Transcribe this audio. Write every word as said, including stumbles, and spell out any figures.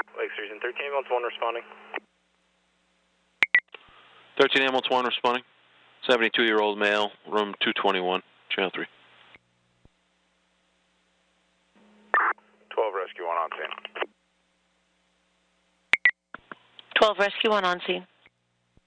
Lake Station thirteen, ambulance one responding. thirteen ambulance one responding. seventy-two-year-old male, room two twenty-one, channel three. twelve rescue one on scene. twelve rescue one on scene.